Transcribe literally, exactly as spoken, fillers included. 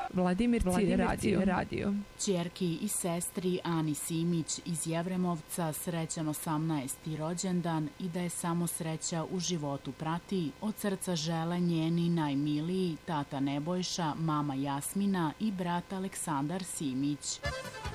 Vladimir Cir radio. radio. Ćerki i sestri Ani Simić iz Jevremovca srećan osamnaesti rođendan i da je samo sreća u životu prati, od srca žele njeni najmiliji tata Nebojša, mama Jasmina i brat Aleksandar Simić.